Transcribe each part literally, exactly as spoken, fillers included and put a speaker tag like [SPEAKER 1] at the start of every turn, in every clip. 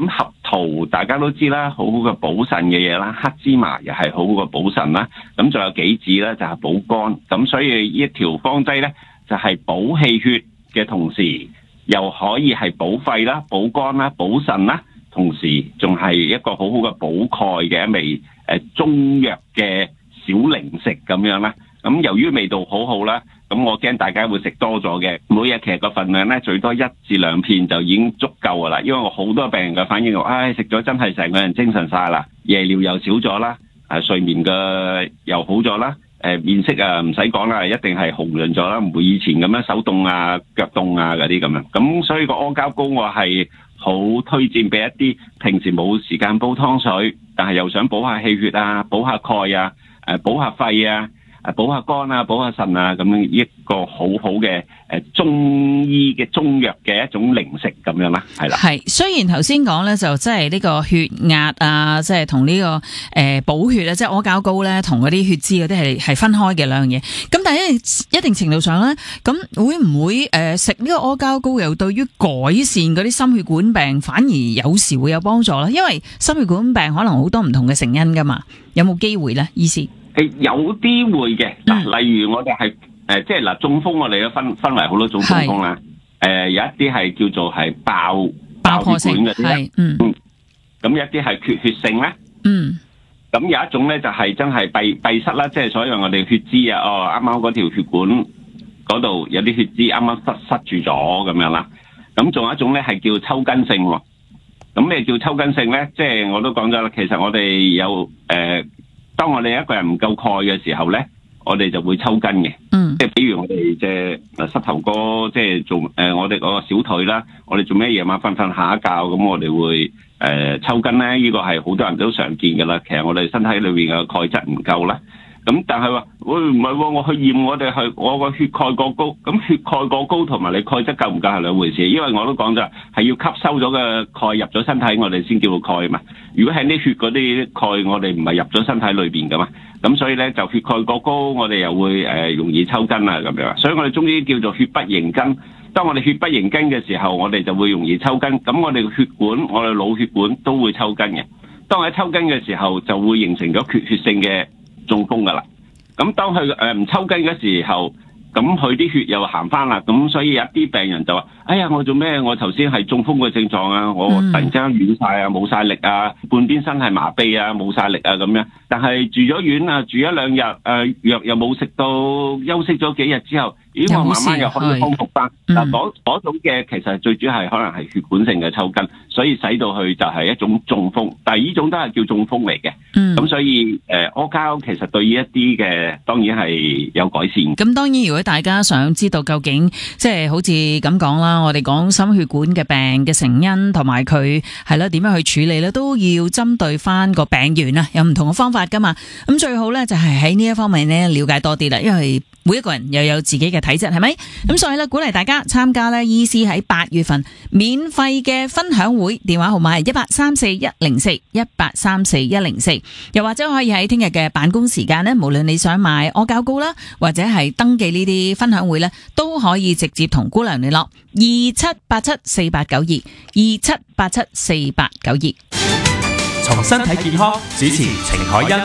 [SPEAKER 1] 咁合桃大家都知啦，好好嘅補腎嘅嘢啦，黑芝麻又係好好嘅補腎啦。咁仲有杞子咧就係補肝。咁所以呢一條方劑咧就係補氣血嘅同時，又可以係補肺啦、補肝啦、補腎啦，同時仲係一個好好嘅補鈣嘅一味誒中藥嘅小零食咁樣啦。咁由於味道好好啦，咁我驚大家會食多咗嘅。每日其實個份量咧最多一至兩片就已經足夠噶啦。因為我好多病人嘅反應話，唉，食咗真係成個人精神晒啦，夜尿又少咗啦，誒睡眠嘅又好咗啦，誒面色啊唔使講啦，一定係紅潤咗啦，唔會以前咁樣手凍啊、腳凍啊嗰啲咁樣。咁所以個阿膠糕我係好推薦俾一啲平時冇時間煲湯水，但係又想補下氣血啊、補下鈣啊、誒補下肺啊。誒補下肝啊，補下腎啊，咁樣一個好好嘅誒中醫嘅中藥嘅一種零食咁樣啦，係啦。
[SPEAKER 2] 係雖然頭先講咧，就即係呢個血壓啊，即係同呢個誒補血啊，即係阿膠糕咧，同嗰啲血脂嗰啲係係分開嘅兩樣嘢。咁但係一定程度上咧，咁會唔會誒食呢個阿膠糕又對於改善嗰啲心血管病反而有時會有幫助咧？因為心血管病可能好多唔同嘅成因噶嘛，有冇機會咧？醫師？
[SPEAKER 1] 誒有啲會嘅，嗱，例如我哋係誒，即係嗱，中風我哋都分分為好多種中風啦。誒、呃，有一啲係叫做係爆爆血管嗰啲咧，嗯，咁有一啲係缺血性咧，嗯，咁有一種咧就係真係閉閉塞啦，即係所謂我哋血脂啊，哦，啱啱嗰條血管嗰度有啲血脂啱啱塞塞住咗咁樣啦。咁仲有一種咧係叫抽筋性喎。咁咩叫抽筋性咧？即係我都講咗啦，其實我哋有誒。呃當我哋一個人唔夠鈣嘅時候咧，我哋就會抽筋嘅。嗯，即係比如我哋即係膝頭哥，即係做誒、呃、我哋嗰個小腿啦，我哋做咩夜晚瞓瞓下一覺，咁我哋會誒、呃、抽筋咧。呢、這個係好多人都常見噶啦。其實我哋身體裏邊嘅鈣質唔夠啦。咁但係話，喂唔係喎，我去驗我哋係我個血鈣過高，咁血鈣過高同埋你鈣質夠唔夠係兩回事。因為我都講咗係要吸收咗嘅鈣入咗身體，我哋先叫做鈣嘛。如果係啲血嗰啲鈣，我哋唔係入咗身體裏邊噶嘛。咁所以咧就血鈣過高，我哋又會誒、呃、容易抽筋啊咁樣。所以我哋中醫叫做血不盈筋。當我哋血不盈筋嘅時候，我哋就會容易抽筋。咁我哋嘅血管，我哋腦血管都會抽筋嘅。當喺抽筋嘅時候，就會形成咗缺血性嘅中風噶啦，咁當佢誒唔抽筋嘅時候，咁佢啲血又行翻啦，咁所以有啲病人就話：哎呀，我做咩？我頭先係中風嘅症狀啊，我突然之間軟晒啊，冇晒力啊，半邊身係麻痹啊，冇晒力啊咁樣。但係住咗院啊，住一兩日，誒、呃、藥又冇食到，休息咗幾日之後，咦，我慢慢又可以康復翻。嗱，嗰嗰種嘅其實最主要係可能係血管性嘅抽筋，所以使到去就係一種中風。但係呢種都係叫中風嚟嘅。咁、嗯、所以誒，阿膠其實對於一啲嘅當然係有改善。
[SPEAKER 2] 咁當然，如果大家想知道究竟即係好似咁講啦，我哋講心血管嘅病嘅成因同埋佢係啦點樣去處理咧，都要針對翻個病源啊，有唔同嘅方法噶嘛。咁最好咧就係喺呢一方面咧了解多啲啦，因為每一個人又有自己嘅體質，係咪？咁所以咧鼓勵大家參加咧醫師喺八月份免費嘅分享會，電話號碼係一八三四一零四一八三四一零四，又或者可以喺聽日嘅辦公時間咧，無論你想買阿膠糕啦，或者係登記呢啲分享會咧，都可以直接同姑娘聯絡二七八七四八九二二七八七四八九二。
[SPEAKER 3] 從身體健康，主持程海欣。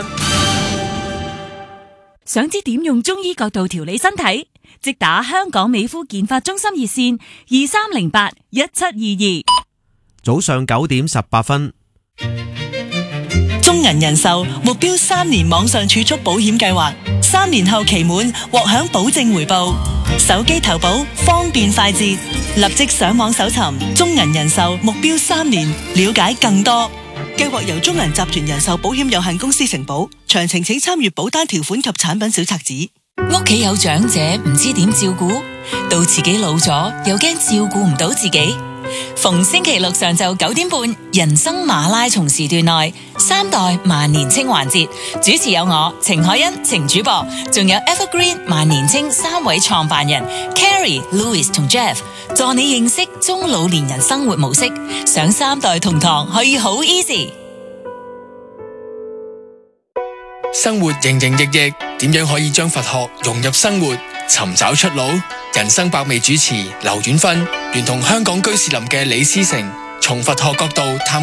[SPEAKER 4] 想知點用中醫角度調理身體？即打香港美膚健髮中心熱線二三零八一七二二。
[SPEAKER 5] 早上九點十八分。
[SPEAKER 6] 中銀人壽目標三年網上儲蓄保險計劃，三年後期滿獲享保證回報。手機投保方便快捷，立即上網搜尋中銀人壽目標三年，了解更多。計劃由中銀集團人壽保險有限公司承保，詳情請參閱保單條款及產品小冊子。
[SPEAKER 7] 屋企有長者唔知點照顧，到自己老咗又驚照顧唔到自己。逢星期六上晝九點半，人生馬拉松時段內，三代萬年青環節，主持有我程海欣、程主播，仲有 Evergreen 萬年青三位創辦人 Carrie、Louis 同 Jeff， 助你認識中老年人生活模式。上三代同堂可以好 easy。
[SPEAKER 8] 生活營營役役，點樣可以將佛學融入生活，尋找出路？人生百味主持劉婉芬，聯同香港居士林嘅李思成，從佛學角度探